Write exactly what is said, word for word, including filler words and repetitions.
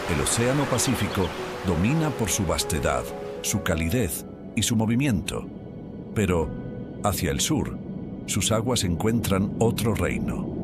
El Océano Pacífico domina por su vastedad, su calidez y su movimiento. Pero, hacia el sur, sus aguas encuentran otro reino.